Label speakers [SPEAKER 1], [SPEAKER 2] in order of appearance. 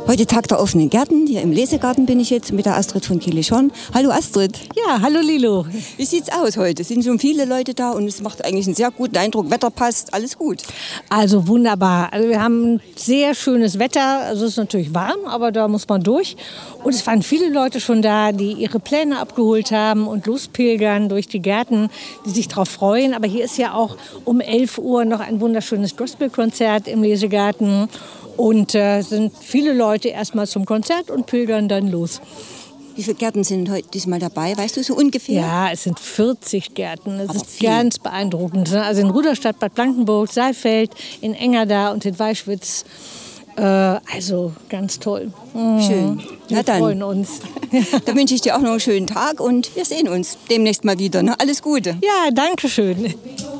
[SPEAKER 1] Heute Tag der offenen Gärten. Hier im Lesegarten bin ich jetzt mit der Astrid von Kielich-Horn. Hallo Astrid.
[SPEAKER 2] Ja, hallo Lilo.
[SPEAKER 1] Wie sieht's aus heute? Es sind schon viele Leute da und es macht eigentlich einen sehr guten Eindruck. Wetter passt, alles gut.
[SPEAKER 2] Also wunderbar. Also wir haben sehr schönes Wetter. Also es ist natürlich warm, aber da muss man durch. Und es waren viele Leute schon da, die ihre Pläne abgeholt haben und lospilgern durch die Gärten, die sich darauf freuen. Aber hier ist ja auch um 11 Uhr noch ein wunderschönes Gospelkonzert im Lesegarten. Und sind viele Leute erstmal zum Konzert und pilgern dann los.
[SPEAKER 1] Wie viele Gärten sind heute diesmal dabei? Weißt du so ungefähr?
[SPEAKER 2] Ja, es sind 40 Gärten. Das
[SPEAKER 1] Aber
[SPEAKER 2] ist
[SPEAKER 1] viel.
[SPEAKER 2] ganz beeindruckend. Also in Rudolstadt, Bad Blankenburg, Saalfeld, in Engerda und in Weischwitz. Also ganz toll.
[SPEAKER 1] Schön.
[SPEAKER 2] Wir freuen uns.
[SPEAKER 1] Da wünsche ich dir auch noch einen schönen Tag und wir sehen uns demnächst mal wieder. Ne? Alles Gute.
[SPEAKER 2] Ja, danke schön.